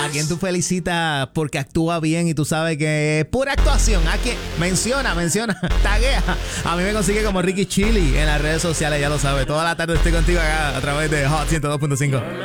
¿A quién tú felicitas porque actúa bien y tú sabes que es pura actuación? ¿A quién? Menciona, taguea. A mí me consigue como Ricky Chili en las redes sociales, ya lo sabes. Toda la tarde estoy contigo acá a través de Hot 102.5.